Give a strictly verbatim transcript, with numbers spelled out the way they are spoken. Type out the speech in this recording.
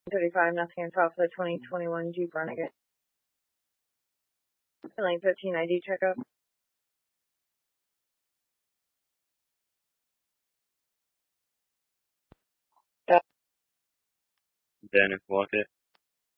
thirty-five, nothing on top for the twenty twenty-one Jeep Renegade. Lane fifteen I D checkup. Dennis Walker.